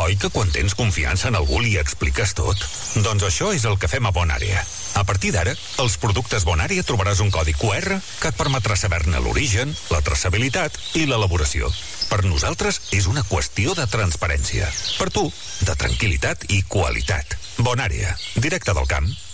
Oi que quan tens confiança en algú li expliques tot? Doncs això és el que fem a Bonària. A partir d'ara, als productes Bonària trobaràs un codi QR que et permetrà saber-ne l'origen, la traçabilitat i l'elaboració. Per nosaltres és una qüestió de transparència. Per tu, de tranquil·litat i qualitat. Bonària, directe del camp.